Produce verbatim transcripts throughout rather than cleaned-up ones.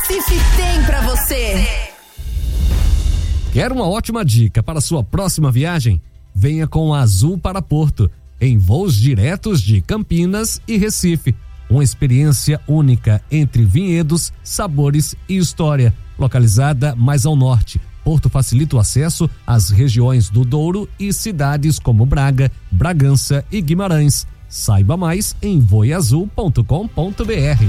Recife tem pra você. Quer uma ótima dica para sua próxima viagem? Venha com a Azul para Porto, em voos diretos de Campinas e Recife. Uma experiência única entre vinhedos, sabores e história. Localizada mais ao norte, Porto facilita o acesso às regiões do Douro e cidades como Braga, Bragança e Guimarães. Saiba mais em voe azul ponto com ponto b r.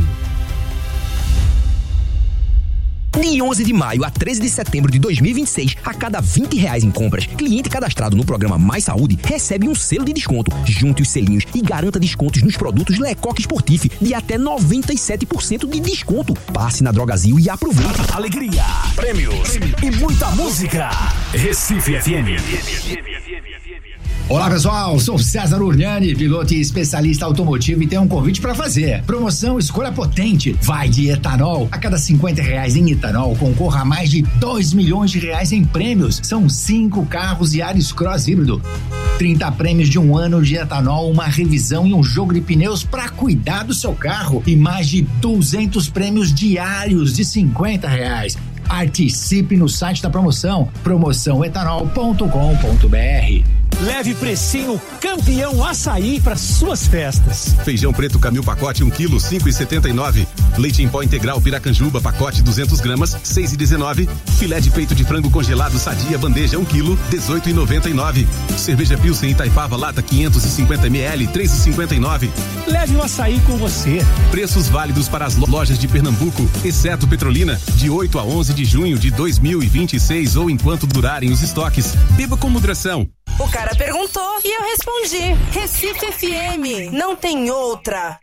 De onze de maio a treze de setembro de dois mil e vinte e seis, a cada vinte reais em compras, cliente cadastrado no programa Mais Saúde recebe um selo de desconto. Junte os selinhos e garanta descontos nos produtos Lecoq Sportif de até noventa e sete por cento de desconto. Passe na Drogazil e aproveite. Alegria, prêmios e muita música. Recife F M. Olá pessoal, sou César Urniani, piloto e especialista automotivo, e tenho um convite para fazer. Promoção Escolha Potente, vai de etanol. A cada cinquenta reais em etanol, concorra a mais de dois milhões de reais em prêmios. São cinco carros Yaris Cross híbrido, trinta prêmios de um ano de etanol, uma revisão e um jogo de pneus para cuidar do seu carro e mais de duzentos prêmios diários de cinquenta reais. Participe no site da promoção, promoção etanol ponto com ponto b r. Leve precinho Campeão Açaí para suas festas. Feijão preto Camil pacote um quilo, cinco e setenta e nove. Leite em pó integral Piracanjuba pacote duzentos gramas, seis e dezenove. Filé de peito de frango congelado Sadia bandeja um quilo, dezoito e noventa e nove. Cerveja Pilsen Itaipava lata quinhentos e cinquenta mililitros, três e cinquenta e nove. Leve o açaí com você. Preços válidos para as lojas de Pernambuco, exceto Petrolina, de oito a onze de junho de dois mil e vinte e seis ou enquanto durarem os estoques. Beba com moderação. O cara perguntou e eu respondi. Recife F M, não tem outra.